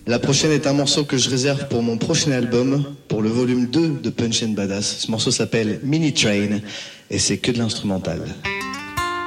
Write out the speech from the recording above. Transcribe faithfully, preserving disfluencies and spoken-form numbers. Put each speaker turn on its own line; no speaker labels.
La prochaine est un morceau que je réserve pour mon prochain album, pour le volume deux de Punch and Badass. Ce morceau s'appelle Mini Train et c'est que de l'instrumental.